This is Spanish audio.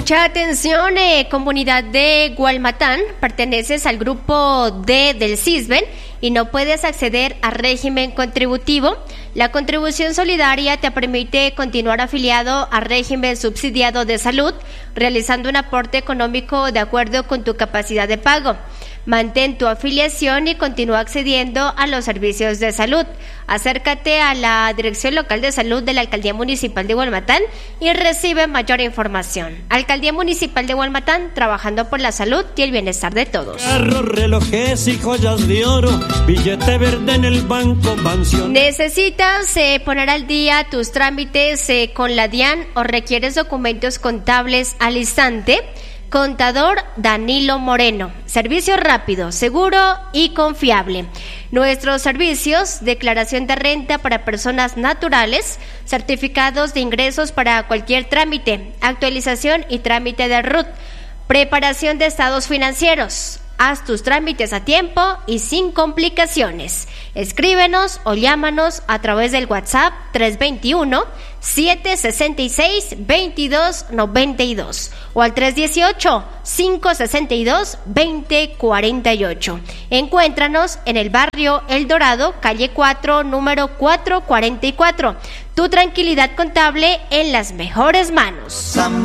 Mucha atención, comunidad de Gualmatán, perteneces al grupo D del CISBEN y no puedes acceder al régimen contributivo. La contribución solidaria te permite continuar afiliado al régimen subsidiado de salud, realizando un aporte económico de acuerdo con tu capacidad de pago. Mantén tu afiliación y continúa accediendo a los servicios de salud. Acércate a la Dirección Local de Salud de la Alcaldía Municipal de Gualmatán y recibe mayor información. Alcaldía Municipal de Gualmatán, trabajando por la salud y el bienestar de todos. Carros, relojes y joyas de oro, billete verde en el banco, mansión. ¿Necesitas poner al día tus trámites con la DIAN o requieres documentos contables al instante? Contador Danilo Moreno. Servicio rápido, seguro y confiable. Nuestros servicios: declaración de renta para personas naturales, certificados de ingresos para cualquier trámite, actualización y trámite de RUT, preparación de estados financieros. Haz tus trámites a tiempo y sin complicaciones. Escríbenos o llámanos a través del WhatsApp 321-766-2292 o al 318-562-2048. Encuéntranos en el barrio El Dorado, calle 4, número 444. Tu tranquilidad contable en las mejores manos.